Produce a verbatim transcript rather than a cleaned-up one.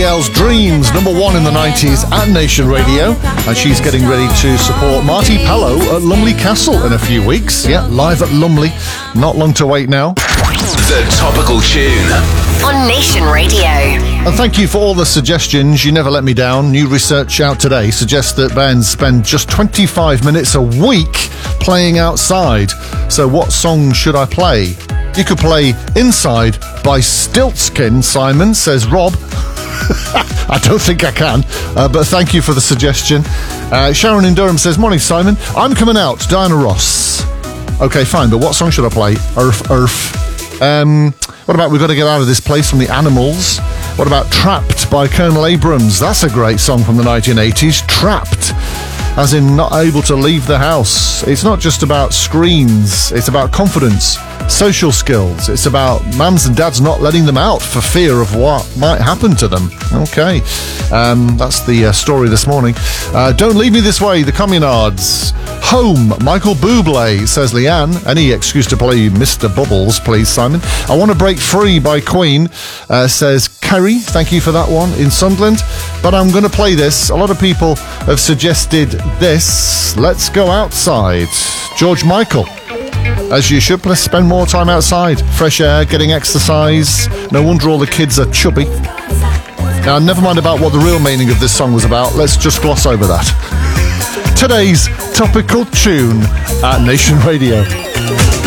Abigail's Dreams, number one in the nineties at Nation Radio. And she's getting ready to support Marty Pellow at Lumley Castle in a few weeks. Yeah, live at Lumley. Not long to wait now. The Topical Tune on Nation Radio. And thank you for all the suggestions. You never let me down. New research out today suggests that bands spend just twenty-five minutes a week playing outside. So what song should I play? You could play Inside by Stiltskin, Simon, says Rob. I don't think I can, uh, but thank you for the suggestion. Uh, Sharon in Durham says, morning, Simon. I'm coming out, Diana Ross. Okay, fine, but what song should I play? Earth, Earth. Um, what about We've Got to Get Out of This Place from the Animals? What about Trapped by Colonel Abrams? That's a great song from the nineteen eighties. Trapped, as in not able to leave the house. It's not just about screens, it's about confidence, social skills. It's about mums and dads not letting them out for fear of what might happen to them. Okay, um, that's the uh, story this morning. Uh, Don't Leave Me This Way, the Communards. Home, Michael Bublé, says Leanne. Any excuse to play Mister Bubbles, please, Simon. I Want to Break Free by Queen, uh, says Kerry. Thank you for that one in Sunderland. But I'm going to play this. A lot of people have suggested this. Let's Go Outside. George Michael. As you should, let's spend more time outside. Fresh air, getting exercise. No wonder all the kids are chubby. Now, never mind about what the real meaning of this song was about. Let's just gloss over that. Today's Topical Tune at Nation Radio.